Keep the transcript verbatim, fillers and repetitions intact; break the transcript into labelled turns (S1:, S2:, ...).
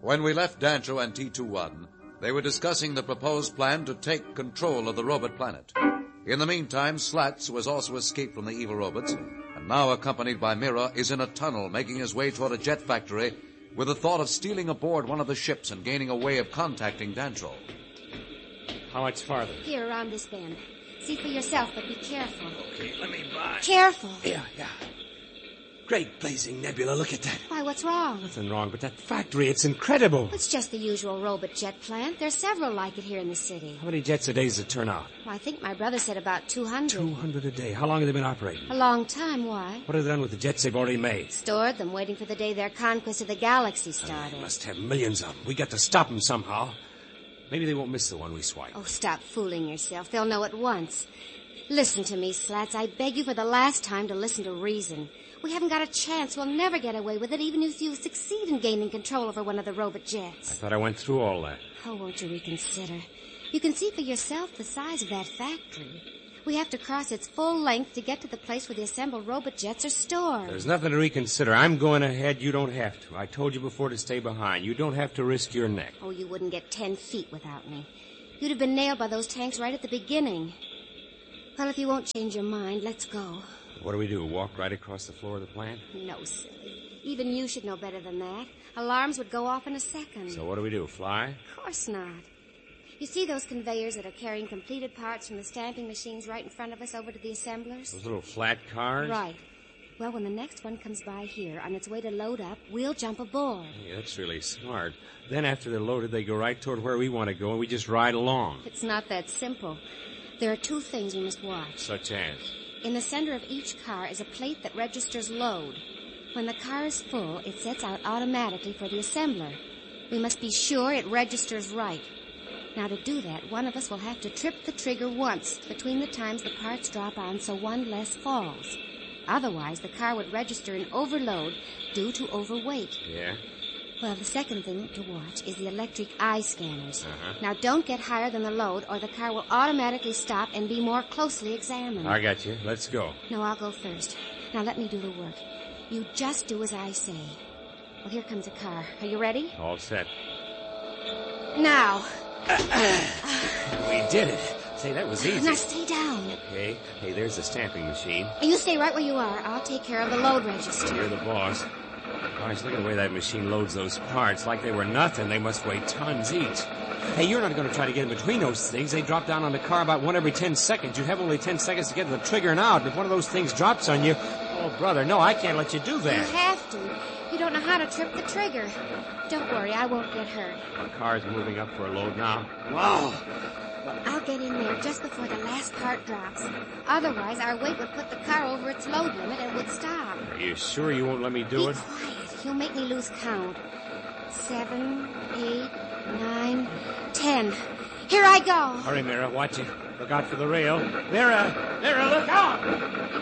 S1: When we left Dancho and T twenty-one, they were discussing the proposed plan to take control of the robot planet. In the meantime, Slats, who has also escaped from the evil robots, and now accompanied by Mira, is in a tunnel making his way toward a jet factory with the thought of stealing aboard one of the ships and gaining a way of contacting Dancho.
S2: How much farther?
S3: Here, around this bend. See for yourself, but be careful.
S2: Okay, let me buy.
S3: Careful.
S2: Yeah, yeah. Great blazing nebula, look at that.
S3: Why, what's wrong?
S2: Nothing wrong, but that factory, it's incredible.
S3: It's just the usual robot jet plant. There's several like it here in the city.
S2: How many jets a day does it turn out?
S3: Well, I think my brother said about two hundred.
S2: two hundred a day. How long have they been operating?
S3: A long time. Why?
S2: What have they done with the jets they've already made?
S3: Stored them, waiting for the day their conquest of the galaxy started.
S2: They must have millions of them. We got to stop them somehow. Maybe they won't miss the one we swipe.
S3: Oh, stop fooling yourself. They'll know at once. Listen to me, Slats. I beg you for the last time to listen to reason. We haven't got a chance. We'll never get away with it, even if you succeed in gaining control over one of the robot jets.
S2: I thought I went through all that.
S3: Oh, won't you reconsider? You can see for yourself the size of that factory. We have to cross its full length to get to the place where the assembled robot jets are stored.
S2: There's nothing to reconsider. I'm going ahead. You don't have to. I told you before to stay behind. You don't have to risk your neck.
S3: Oh, you wouldn't get ten feet without me. You'd have been nailed by those tanks right at the beginning. Well, if you won't change your mind, let's go.
S2: What do we do, walk right across the floor of the plant?
S3: No, silly. Even you should know better than that. Alarms would go off in a second.
S2: So what do we do, fly?
S3: Of course not. You see those conveyors that are carrying completed parts from the stamping machines right in front of us over to the assemblers?
S2: Those little flat cars?
S3: Right. Well, when the next one comes by here on its way to load up, we'll jump aboard.
S2: Hey, that's really smart. Then after they're loaded, they go right toward where we want to go, and we just ride along.
S3: It's not that simple. There are two things we must watch.
S2: Such as?
S3: In the center of each car is a plate that registers load. When the car is full, it sets out automatically for the assembler. We must be sure it registers right. Now, to do that, one of us will have to trip the trigger once between the times the parts drop on so one less falls. Otherwise, the car would register an overload due to overweight.
S2: Yeah?
S3: Well, the second thing to watch is the electric eye scanners.
S2: Uh-huh.
S3: Now, don't get higher than the load, or the car will automatically stop and be more closely examined.
S2: I got you. Let's go.
S3: No, I'll go first. Now, let me do the work. You just do as I say. Well, here comes a car. Are you ready?
S2: All set.
S3: Now.
S2: We did it. Say, that was easy.
S3: Now, stay down.
S2: Okay. Hey, there's the stamping machine.
S3: You stay right where you are. I'll take care of the load register.
S2: You're the boss. Gosh, look at the way that machine loads those parts. Like they were nothing. They must weigh tons each. Hey, you're not going to try to get in between those things. They drop down on the car about one every ten seconds. You have only ten seconds to get to the trigger and out. And if one of those things drops on you... Oh, brother, no, I can't let you do that.
S3: You have to. You don't know how to trip the trigger. Don't worry, I won't get hurt.
S2: The car's moving up for a load now. Wow.
S3: I'll get in there just before the last part drops. Otherwise, our weight would put the car over its load limit and would stop.
S2: Are you sure you won't let me do
S3: Be
S2: it?
S3: quiet. You'll make me lose count. Seven, eight, nine, ten. Here I go.
S2: Hurry, Mira. Watch it. Look out for the rail. Mira! Mira, look out!